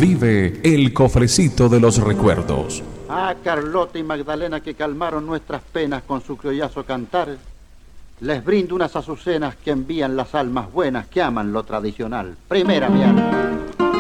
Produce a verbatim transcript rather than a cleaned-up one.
vive el cofrecito de los recuerdos. Ah, Carlota y Magdalena que calmaron nuestras penas con su criollazo cantar. Les brindo unas azucenas que envían las almas buenas que aman lo tradicional. Primera mi alma.